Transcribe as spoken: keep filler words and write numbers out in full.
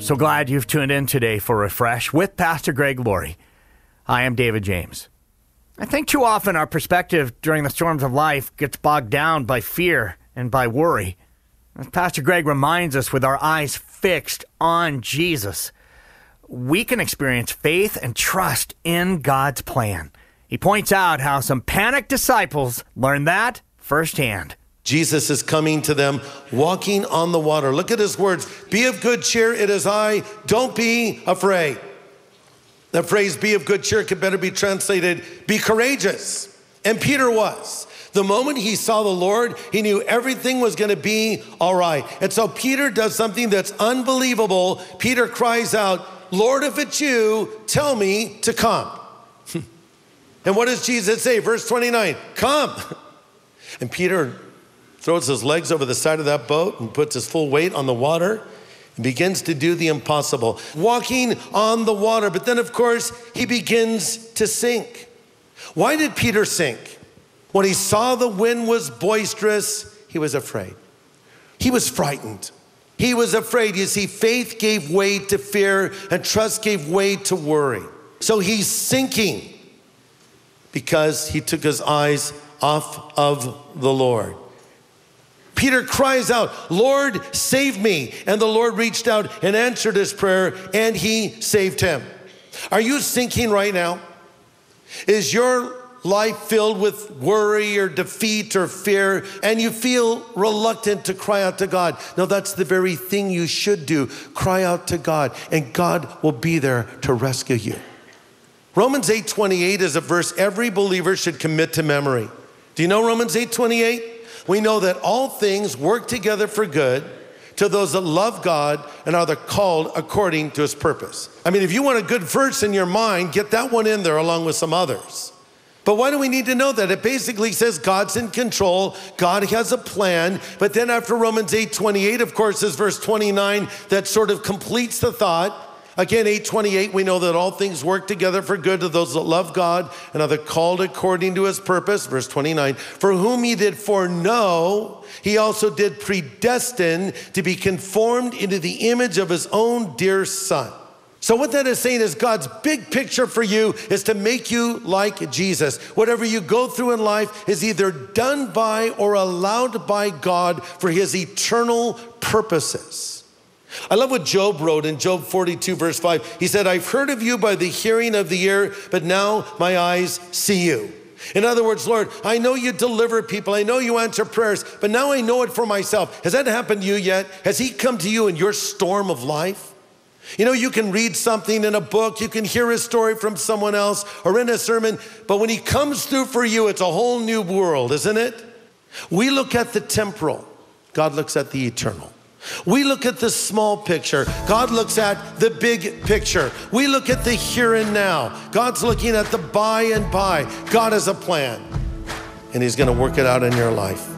So glad you've tuned in today for Refresh with Pastor Greg Laurie. I am David James. I think too often our perspective during the storms of life gets bogged down by fear and by worry. As Pastor Greg reminds us, with our eyes fixed on Jesus, we can experience faith and trust in God's plan. He points out how some panicked disciples learned that firsthand. Jesus is coming to them, walking on the water. Look at his words. Be of good cheer, it is I. Don't be afraid. The phrase be of good cheer could better be translated, be courageous. And Peter was. The moment he saw the Lord, he knew everything was going to be all right. And so Peter does something that's unbelievable. Peter cries out, Lord, if it's you, tell me to come. And what does Jesus say? Verse twenty-nine, come. And Peter throws his legs over the side of that boat and puts his full weight on the water and begins to do the impossible, walking on the water. But then, of course, he begins to sink. Why did Peter sink? When he saw the wind was boisterous, he was afraid. He was frightened. He was afraid. You see, faith gave way to fear and trust gave way to worry. So he's sinking because he took his eyes off of the Lord. Peter cries out, Lord, save me. And the Lord reached out and answered his prayer, and he saved him. Are you sinking right now? Is your life filled with worry or defeat or fear, and you feel reluctant to cry out to God? No, that's the very thing you should do. Cry out to God, and God will be there to rescue you. Romans eight twenty-eight is a verse every believer should commit to memory. Do you know Romans eight twenty-eight? We know that all things work together for good to those that love God and are the called according to his purpose. I mean, if you want a good verse in your mind, get that one in there along with some others. But why do we need to know that? It basically says God's in control, God has a plan. But then after Romans eight twenty-eight, of course, is verse twenty-nine that sort of completes the thought. Again, eight twenty-eight, we know that all things work together for good to those that love God and are the called according to his purpose. Verse twenty-nine, for whom he did foreknow, he also did predestine to be conformed into the image of his own dear son. So what that is saying is God's big picture for you is to make you like Jesus. Whatever you go through in life is either done by or allowed by God for his eternal purposes. I love what Job wrote in Job forty-two, verse five. He said, I've heard of you by the hearing of the ear, but now my eyes see you. In other words, Lord, I know you deliver people. I know you answer prayers, but now I know it for myself. Has that happened to you yet? Has he come to you in your storm of life? You know, you can read something in a book, you can hear a story from someone else or in a sermon, but when he comes through for you, it's a whole new world, isn't it? We look at the temporal. God looks at the eternal. We look at the small picture. God looks at the big picture. We look at the here and now. God's looking at the by and by. God has a plan, and he's going to work it out in your life.